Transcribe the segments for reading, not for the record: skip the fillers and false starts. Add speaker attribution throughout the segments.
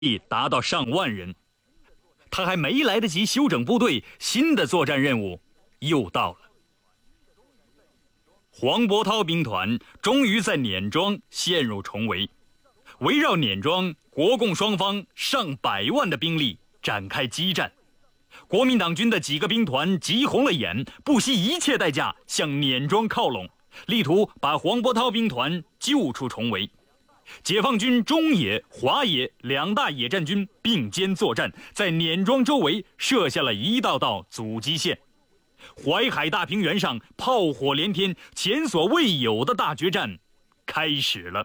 Speaker 1: 力达到上万人。他还没来得及休整部队，新的作战任务又到了。黄伯韬兵团终于在碾庄陷入重围，围绕碾庄，国共双方上百万的兵力展开激战。国民党军的几个兵团急红了眼，不惜一切代价向碾庄靠拢，力图把黄伯韬兵团救出重围。解放军中野、华野两大野战军并肩作战，在碾庄周围设下了一道道阻击线。淮海大平原上炮火连天，前所未有的大决战开始了。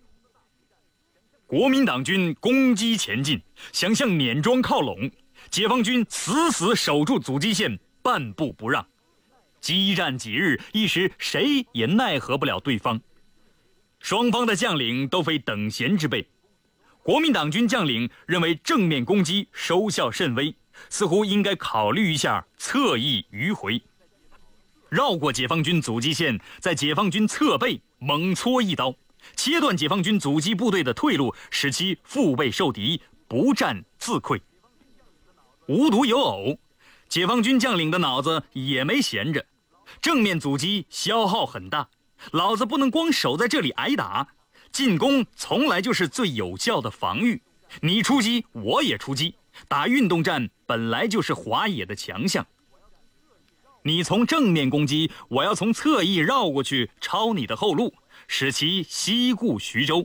Speaker 1: 国民党军攻击前进，想向碾庄靠拢，解放军死死守住阻击线，半步不让。激战几日，一时谁也奈何不了对方。双方的将领都非等闲之辈，国民党军将领认为正面攻击收效甚微，似乎应该考虑一下侧翼迂回，绕过解放军阻击线，在解放军侧背猛戳一刀，切断解放军阻击部队的退路，使其腹背受敌，不战自溃。无独有偶，解放军将领的脑子也没闲着，正面阻击消耗很大，老子不能光守在这里挨打，进攻从来就是最有效的防御，你出击我也出击，打运动战本来就是华野的强项。你从正面攻击，我要从侧翼绕过去抄你的后路，使其西顾徐州。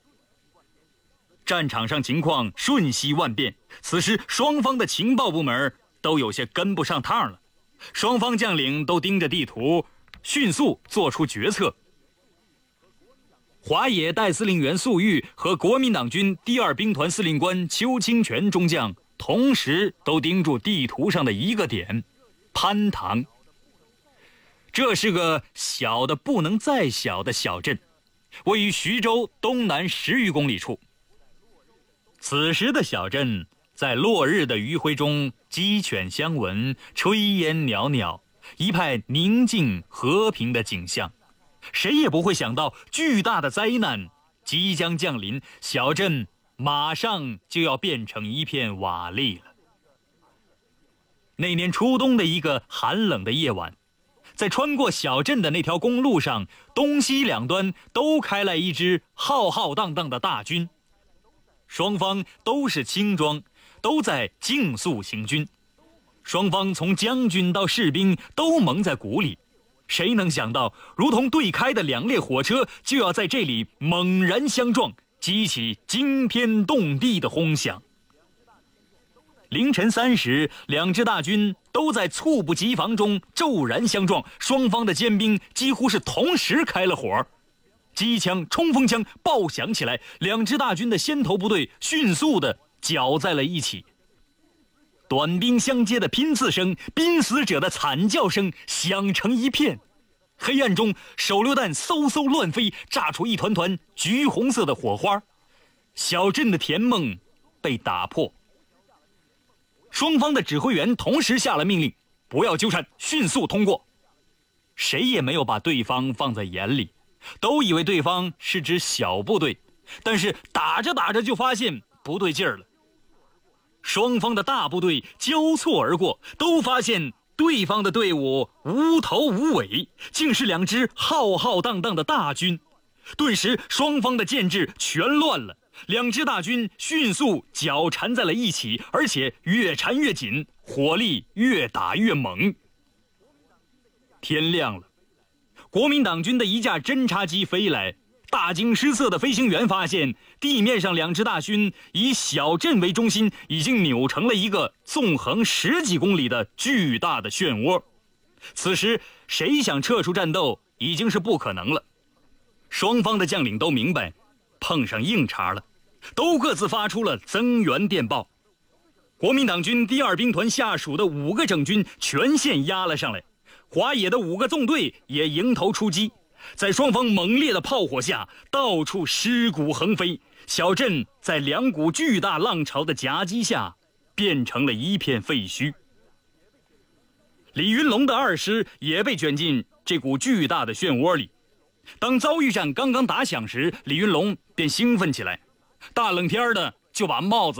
Speaker 1: 战场上情况瞬息万变，此时双方的情报部门都有些跟不上趟了，双方将领都盯着地图，迅速做出决策。华野代司令员粟裕和国民党军第二兵团司令官邱清泉中将同时都盯住地图上的一个点，潘塘。这是个小的不能再小的小镇，位于徐州东南10余公里处。此时的小镇在落日的余晖中鸡犬相闻，炊烟袅袅，一派宁静和平的景象。谁也不会想到巨大的灾难即将降临，小镇马上就要变成一片瓦砾了。那年初冬的一个寒冷的夜晚，在穿过小镇的那条公路上，东西两端都开来一支浩浩荡荡的大军，双方都是轻装，都在竞速行军。双方从将军到士兵都蒙在鼓里，谁能想到如同对开的两列火车就要在这里猛然相撞，激起惊天动地的轰响。凌晨3时，两支大军都在猝不及防中骤然相撞，双方的尖兵几乎是同时开了火，机枪、冲锋枪爆响起来，两支大军的先头部队迅速地搅在了一起。短兵相接的拼刺声，濒死者的惨叫声响成一片。黑暗中，手榴弹嗖嗖乱飞，炸出一团团橘红色的火花。小镇的甜梦被打破。双方的指挥员同时下了命令，不要纠缠，迅速通过。谁也没有把对方放在眼里，都以为对方是支小部队，但是打着打着就发现不对劲儿了。双方的大部队交错而过，都发现对方的队伍无头无尾，竟是两支浩浩荡荡的大军。顿时双方的建制全乱了，两支大军迅速绞缠在了一起，而且越缠越紧，火力越打越猛。天亮了，国民党军的一架侦察机飞来，大惊失色的飞行员发现地面上两支大军以小镇为中心，已经扭成了一个纵横10几公里的巨大的漩涡。此时谁想撤出战斗已经是不可能了。双方的将领都明白碰上硬茬了，都各自发出了增援电报。国民党军第二兵团下属的5个整军全线压了上来，华野的5个纵队也迎头出击。在双方猛烈的炮火下，到处尸骨横飞，小镇在2股巨大浪潮的夹击下变成了一片废墟。李云龙的2师也被卷进这股巨大的漩涡里。当遭遇战刚刚打响时，李云龙便兴奋起来，大冷天的就把帽子